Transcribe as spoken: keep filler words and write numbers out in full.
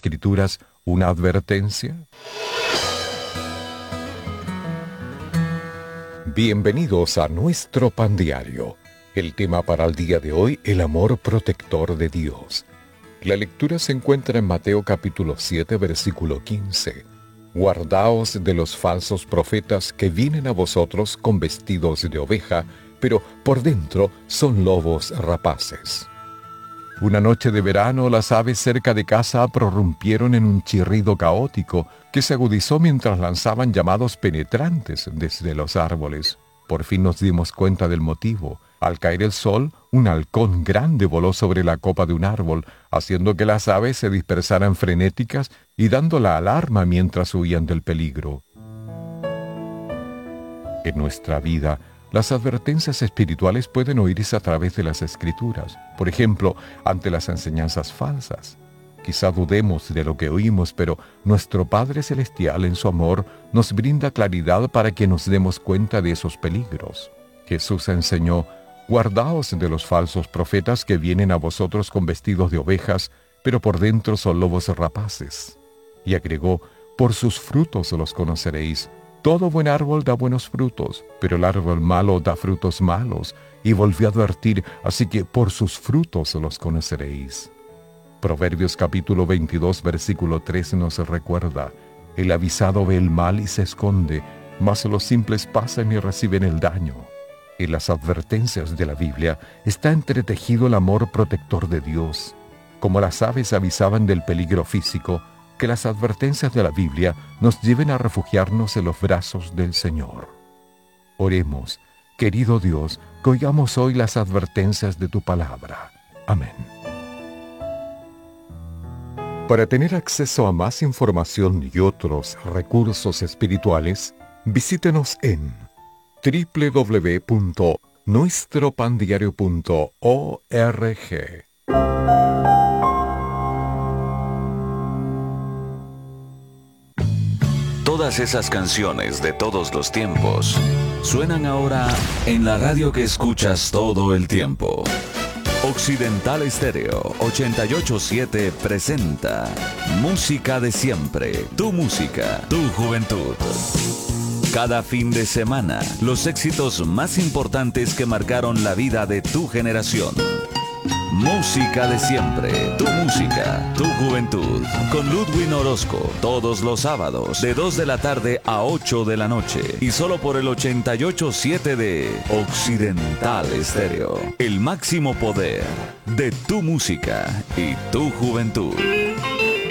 Escrituras una advertencia? Bienvenidos a nuestro Pan Diario. El tema para el día de hoy, el amor protector de Dios. La lectura se encuentra en Mateo capítulo siete, versículo quince. Guardaos de los falsos profetas que vienen a vosotros con vestidos de oveja, pero por dentro son lobos rapaces. Una noche de verano, las aves cerca de casa prorrumpieron en un chirrido caótico que se agudizó mientras lanzaban llamados penetrantes desde los árboles. Por fin nos dimos cuenta del motivo. Al caer el sol, un halcón grande voló sobre la copa de un árbol, haciendo que las aves se dispersaran frenéticas y dando la alarma mientras huían del peligro. En nuestra vida, las advertencias espirituales pueden oírse a través de las Escrituras, por ejemplo, ante las enseñanzas falsas. Quizá dudemos de lo que oímos, pero nuestro Padre Celestial, en su amor, nos brinda claridad para que nos demos cuenta de esos peligros. Jesús enseñó: guardaos de los falsos profetas que vienen a vosotros con vestidos de ovejas, pero por dentro son lobos rapaces. Y agregó: por sus frutos los conoceréis. Todo buen árbol da buenos frutos, pero el árbol malo da frutos malos. Y volvió a advertir: así que por sus frutos los conoceréis. Proverbios capítulo veintidós, versículo tres nos recuerda: el avisado ve el mal y se esconde, mas los simples pasan y reciben el daño. En las advertencias de la Biblia está entretejido el amor protector de Dios. Como las aves avisaban del peligro físico, que las advertencias de la Biblia nos lleven a refugiarnos en los brazos del Señor. Oremos. Querido Dios, que oigamos hoy las advertencias de tu palabra. Amén. Para tener acceso a más información y otros recursos espirituales, visítenos en doble u doble u doble u punto nuestro pan diario punto org. Todas esas canciones de todos los tiempos suenan ahora en la radio que escuchas todo el tiempo. Occidental Estéreo ochenta y ocho punto siete presenta Música de Siempre, tu música, tu juventud. Cada fin de semana, los éxitos más importantes que marcaron la vida de tu generación. Música de Siempre, tu música, tu juventud. Con Ludwig Orozco, todos los sábados, de dos de la tarde a ocho de la noche. Y solo por el ochenta y ocho punto siete de Occidental Estéreo. El máximo poder de tu música y tu juventud.